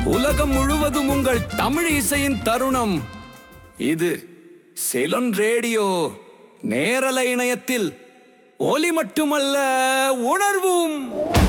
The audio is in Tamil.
உலகம் முழுவதும் உங்கள் தமிழ் இசையின் தருணம். இது செலன் ரேடியோ. நேரலை இணையத்தில் ஒலி மட்டுமல்ல, உணர்வும்.